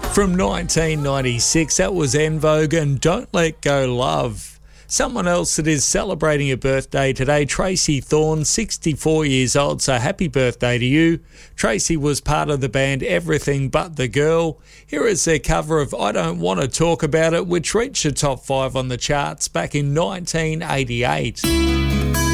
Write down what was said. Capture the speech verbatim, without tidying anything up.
From nineteen ninety-six, that was En Vogue and Don't Let Go Love. Someone else that is celebrating a birthday today, Tracy Thorn, sixty-four years old, so happy birthday to you. Tracy was part of the band Everything But The Girl. Here is their cover of I Don't Want to Talk About It, which reached the top five on the charts back in nineteen eighty-eight.